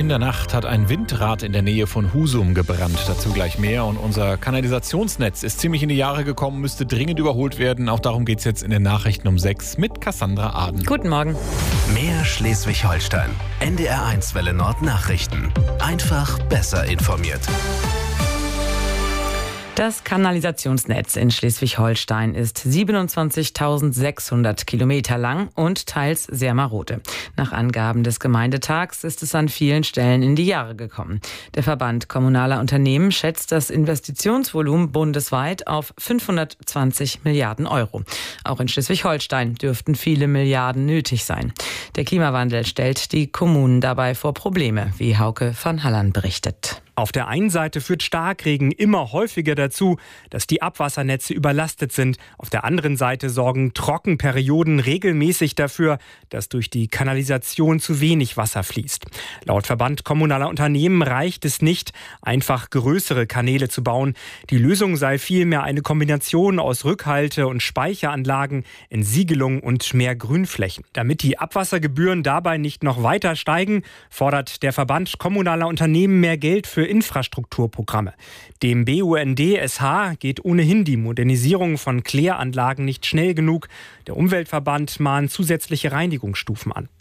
In der Nacht hat ein Windrad in der Nähe von Husum gebrannt. Dazu gleich mehr. Und unser Kanalisationsnetz ist ziemlich in die Jahre gekommen, müsste dringend überholt werden. Auch darum geht es jetzt in den Nachrichten um 6 mit Cassandra Aden. Guten Morgen. Mehr Schleswig-Holstein. NDR1 Welle Nord Nachrichten. Einfach besser informiert. Das Kanalisationsnetz in Schleswig-Holstein ist 27.600 Kilometer lang und teils sehr marode. Nach Angaben des Gemeindetags ist es an vielen Stellen in die Jahre gekommen. Der Verband kommunaler Unternehmen schätzt das Investitionsvolumen bundesweit auf 520 Milliarden Euro. Auch in Schleswig-Holstein dürften viele Milliarden nötig sein. Der Klimawandel stellt die Kommunen dabei vor Probleme, wie Hauke van Halland berichtet. Auf der einen Seite führt Starkregen immer häufiger dazu, dass die Abwassernetze überlastet sind. Auf der anderen Seite sorgen Trockenperioden regelmäßig dafür, dass durch die Kanalisation zu wenig Wasser fließt. Laut Verband kommunaler Unternehmen reicht es nicht, einfach größere Kanäle zu bauen. Die Lösung sei vielmehr eine Kombination aus Rückhalte- und Speicheranlagen, Entsiegelung und mehr Grünflächen. Damit die Abwassergebühren dabei nicht noch weiter steigen, fordert der Verband kommunaler Unternehmen mehr Geld für Infrastrukturprogramme. Dem BUND-SH geht ohnehin die Modernisierung von Kläranlagen nicht schnell genug. Der Umweltverband mahnt zusätzliche Reinigungsstufen an.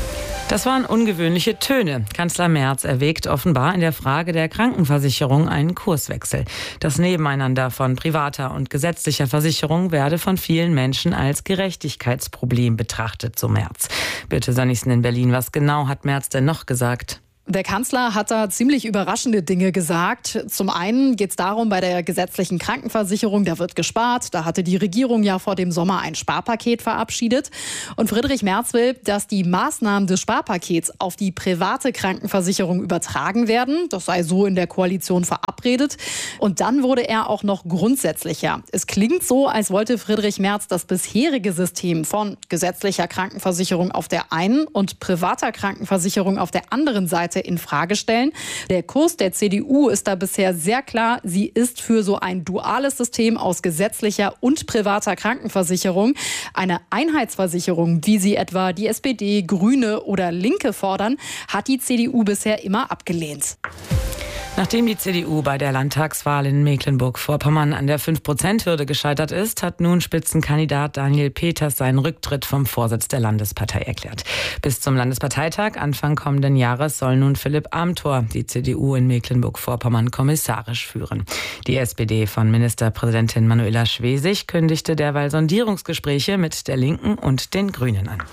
Das waren ungewöhnliche Töne. Kanzler Merz erwägt offenbar in der Frage der Krankenversicherung einen Kurswechsel. Das Nebeneinander von privater und gesetzlicher Versicherung werde von vielen Menschen als Gerechtigkeitsproblem betrachtet, so Merz. Birte Sönnigsen in Berlin. Was genau hat Merz denn noch gesagt? Der Kanzler hat da ziemlich überraschende Dinge gesagt. Zum einen geht es darum, bei der gesetzlichen Krankenversicherung, da wird gespart. Da hatte die Regierung ja vor dem Sommer ein Sparpaket verabschiedet. Und Friedrich Merz will, dass die Maßnahmen des Sparpakets auf die private Krankenversicherung übertragen werden. Das sei so in der Koalition verabredet. Und dann wurde er auch noch grundsätzlicher. Es klingt so, als wollte Friedrich Merz das bisherige System von gesetzlicher Krankenversicherung auf der einen und privater Krankenversicherung auf der anderen Seite in Frage stellen. Der Kurs der CDU ist da bisher sehr klar. Sie ist für so ein duales System aus gesetzlicher und privater Krankenversicherung. Eine Einheitsversicherung, wie sie etwa die SPD, Grüne oder Linke fordern, hat die CDU bisher immer abgelehnt. Nachdem die CDU bei der Landtagswahl in Mecklenburg-Vorpommern an der 5%-Hürde gescheitert ist, hat nun Spitzenkandidat Daniel Peters seinen Rücktritt vom Vorsitz der Landespartei erklärt. Bis zum Landesparteitag Anfang kommenden Jahres soll nun Philipp Amthor die CDU in Mecklenburg-Vorpommern kommissarisch führen. Die SPD von Ministerpräsidentin Manuela Schwesig kündigte derweil Sondierungsgespräche mit der Linken und den Grünen an.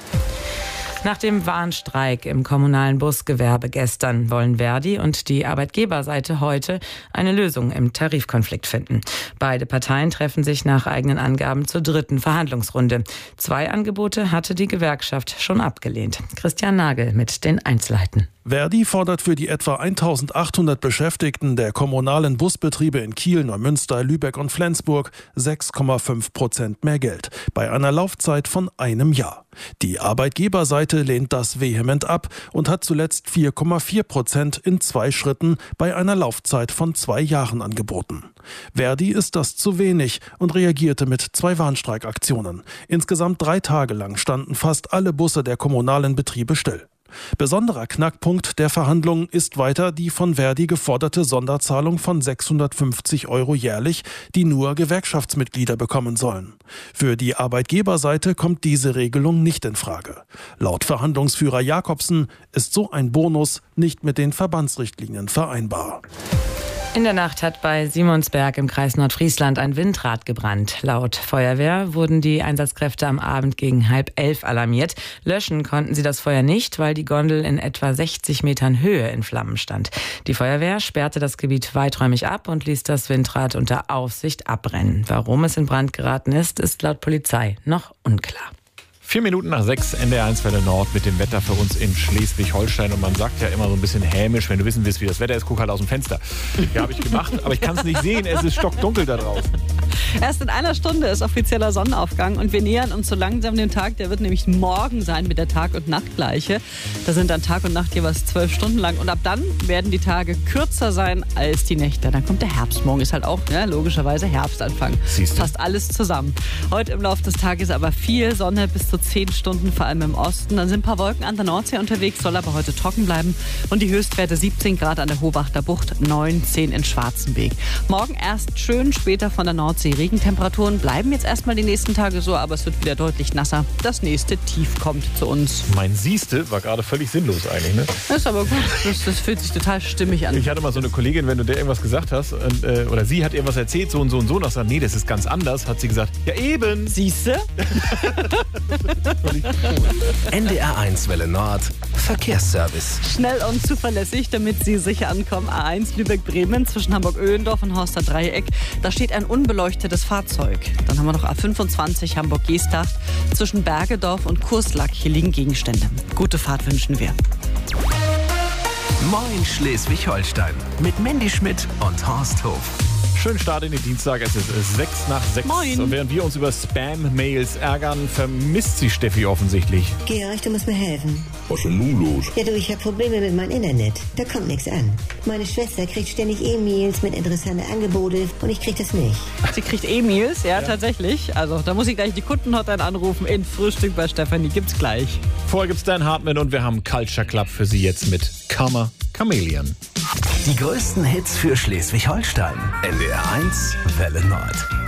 Nach dem Warnstreik im kommunalen Busgewerbe gestern wollen Verdi und die Arbeitgeberseite heute eine Lösung im Tarifkonflikt finden. Beide Parteien treffen sich nach eigenen Angaben zur 3. Verhandlungsrunde. 2 Angebote hatte die Gewerkschaft schon abgelehnt. Christian Nagel mit den Einzelheiten. Verdi fordert für die etwa 1.800 Beschäftigten der kommunalen Busbetriebe in Kiel, Neumünster, Lübeck und Flensburg 6,5% mehr Geld bei einer Laufzeit von einem Jahr. Die Arbeitgeberseite lehnt das vehement ab und hat zuletzt 4,4% in 2 Schritten bei einer Laufzeit von 2 Jahren angeboten. Verdi ist das zu wenig und reagierte mit 2 Warnstreikaktionen. Insgesamt 3 Tage lang standen fast alle Busse der kommunalen Betriebe still. Besonderer Knackpunkt der Verhandlungen ist weiter die von Verdi geforderte Sonderzahlung von 650 € jährlich, die nur Gewerkschaftsmitglieder bekommen sollen. Für die Arbeitgeberseite kommt diese Regelung nicht in Frage. Laut Verhandlungsführer Jakobsen ist so ein Bonus nicht mit den Verbandsrichtlinien vereinbar. In der Nacht hat bei Simonsberg im Kreis Nordfriesland ein Windrad gebrannt. Laut Feuerwehr wurden die Einsatzkräfte am Abend gegen 10:30 alarmiert. Löschen konnten sie das Feuer nicht, weil die Gondel in etwa 60 Metern Höhe in Flammen stand. Die Feuerwehr sperrte das Gebiet weiträumig ab und ließ das Windrad unter Aufsicht abbrennen. Warum es in Brand geraten ist, ist laut Polizei noch unklar. 4 Minuten nach 6, NDR1 Welle Nord mit dem Wetter für uns in Schleswig-Holstein. Und man sagt ja immer so ein bisschen hämisch, wenn du wissen willst, wie das Wetter ist, guck halt aus dem Fenster. Ja, habe ich gemacht, aber ich kann es nicht sehen, es ist stockdunkel da draußen. Erst in einer Stunde ist offizieller Sonnenaufgang und wir nähern uns so langsam dem Tag. Der wird nämlich morgen sein mit der Tag- und Nachtgleiche. Da sind dann Tag und Nacht jeweils 12 Stunden lang. Und ab dann werden die Tage kürzer sein als die Nächte. Dann kommt der Herbst. Morgen ist halt auch logischerweise Herbstanfang. Siehst du? Fast alles zusammen. Heute im Laufe des Tages aber viel Sonne bis zu so 10 Stunden, vor allem im Osten. Dann sind ein paar Wolken an der Nordsee unterwegs, soll aber heute trocken bleiben. Und die Höchstwerte 17 Grad an der Hobachter Bucht, 19 in Schwarzenberg. Morgen erst schön, später von der Nordsee Regentemperaturen. Bleiben jetzt erstmal die nächsten Tage so, aber es wird wieder deutlich nasser. Das nächste Tief kommt zu uns. Mein Siehste war gerade völlig sinnlos eigentlich, ne? Das ist aber gut. Das fühlt sich total stimmig an. Ich hatte mal so eine Kollegin, wenn du der irgendwas gesagt hast, oder sie hat irgendwas erzählt, so und so und so, und sagt, nee, das ist ganz anders, hat sie gesagt, ja eben. Siehste? NDR1 Welle Nord, Verkehrsservice. Schnell und zuverlässig, damit Sie sicher ankommen. A1 Lübeck-Bremen zwischen Hamburg-Öhlendorf und Horster Dreieck. Da steht ein unbeleuchtetes Fahrzeug. Dann haben wir noch A25 Hamburg-Geesthacht zwischen Bergedorf und Kurslack. Hier liegen Gegenstände. Gute Fahrt wünschen wir. Moin Schleswig-Holstein mit Mandy Schmidt und Horst Hof. Schönen Start in den Dienstag, es ist 6 nach 6. Moin. Und während wir uns über Spam-Mails ärgern, vermisst sie Steffi offensichtlich. Georg, du musst mir helfen. Was ist denn nun los? Ja du, ich habe Probleme mit meinem Internet. Da kommt nichts an. Meine Schwester kriegt ständig E-Mails mit interessanten Angeboten und ich krieg das nicht. Sie kriegt E-Mails, ja, tatsächlich. Also da muss ich gleich die Kundenhotline anrufen. In Frühstück bei Stefanie gibt's gleich. Vorher gibt's Dan Hartmann und wir haben Culture Club für Sie jetzt mit Karma Chameleon. Die größten Hits für Schleswig-Holstein. NDR1 Welle Nord.